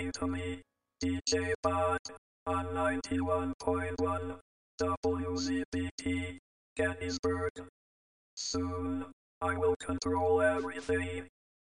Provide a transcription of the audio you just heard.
listening to me, DJ Bot, on 91.1 WZBT, Gettysburg. Soon, I will control everything.